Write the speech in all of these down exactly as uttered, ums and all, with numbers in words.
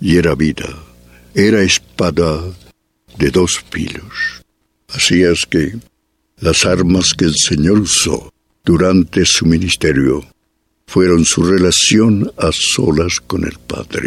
y era vida, era espada de dos filos. Así es que las armas que el Señor usó durante su ministerio fueron su relación a solas con el Padre.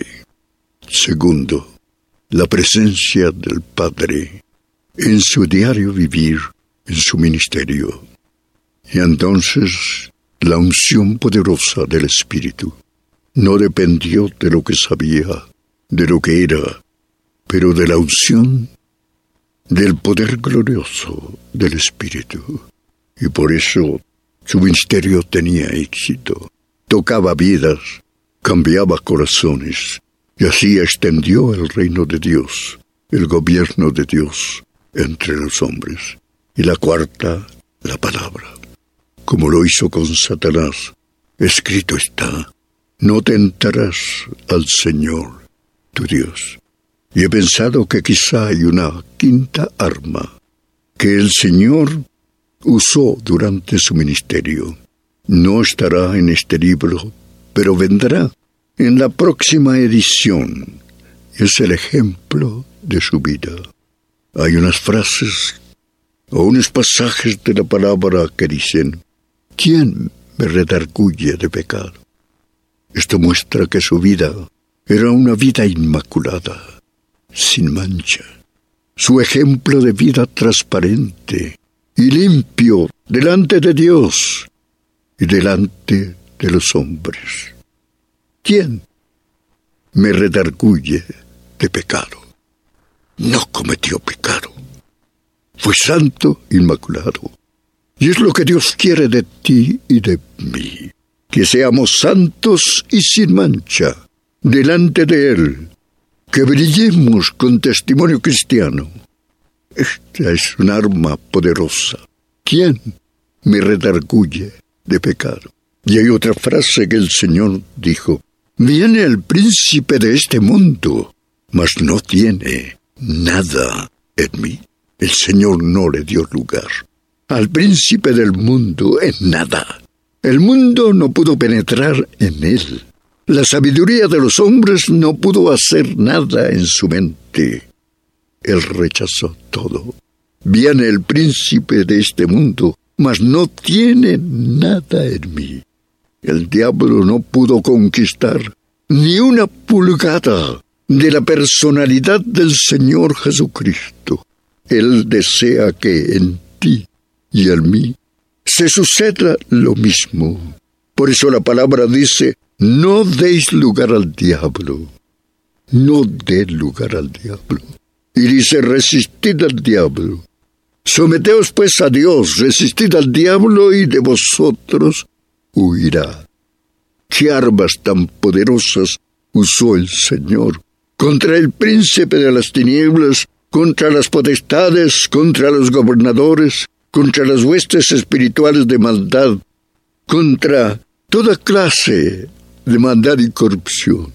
Segundo, la presencia del Padre en su diario vivir, en su ministerio. Y entonces la unción poderosa del Espíritu no dependió de lo que sabía, de lo que era, pero de la unción del poder glorioso del Espíritu. Y por eso su ministerio tenía éxito. Tocaba vidas, cambiaba corazones, y así extendió el reino de Dios, el gobierno de Dios entre los hombres. Y la cuarta, la palabra. Como lo hizo con Satanás, escrito está: no tentarás al Señor, tu Dios. Y he pensado que quizá hay una quinta arma que el Señor usó durante su ministerio. No estará en este libro, pero vendrá en la próxima edición. Es el ejemplo de su vida. Hay unas frases o unos pasajes de la palabra que dicen: ¿quién me redarguye de pecado? Esto muestra que su vida era una vida inmaculada, sin mancha. Su ejemplo de vida transparente y limpio delante de Dios y delante de los hombres. ¿Quién me redarguye de pecado? No cometió pecado. Fue santo, inmaculado. Y es lo que Dios quiere de ti y de mí, que seamos santos y sin mancha delante de Él, que brillemos con testimonio cristiano. Esta es un arma poderosa. ¿Quién me redarguye de pecado? Y hay otra frase que el Señor dijo: viene el príncipe de este mundo, mas no tiene nada en mí. El Señor no le dio lugar al príncipe del mundo en nada. El mundo no pudo penetrar en él. La sabiduría de los hombres no pudo hacer nada en su mente. Él rechazó todo. Viene el príncipe de este mundo, mas no tiene nada en mí. El diablo no pudo conquistar ni una pulgada de la personalidad del Señor Jesucristo. Él desea que en ti y en mí se suceda lo mismo. Por eso la palabra dice: no deis lugar al diablo. No dé lugar al diablo. Y dice: resistid al diablo. Someteos pues a Dios, resistid al diablo y de vosotros huirá. ¿Qué armas tan poderosas usó el Señor contra el príncipe de las tinieblas, contra las potestades, contra los gobernadores, contra las huestes espirituales de maldad, contra toda clase de maldad y corrupción?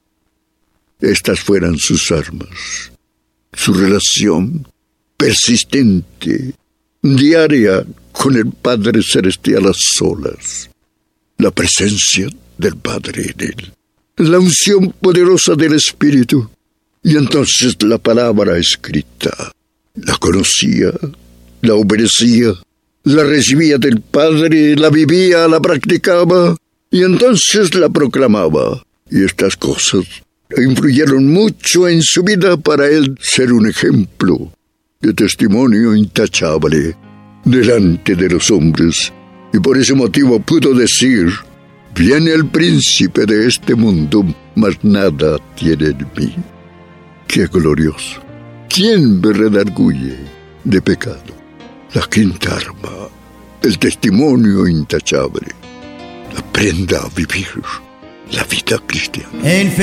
Estas fueran sus armas. Su relación persistente, diaria, con el Padre Celestial a solas. La presencia del Padre en él. La unción poderosa del Espíritu. Y entonces la palabra escrita. La conocía, la obedecía, la recibía del Padre, la vivía, la practicaba, y entonces la proclamaba. Y estas cosas influyeron mucho en su vida para él ser un ejemplo de testimonio intachable delante de los hombres. Y por ese motivo pudo decir: viene el príncipe de este mundo, mas nada tiene en mí. ¡Qué glorioso! ¿Quién me redarguye de pecado? La quinta arma, el testimonio intachable. Aprenda a vivir la vida cristiana.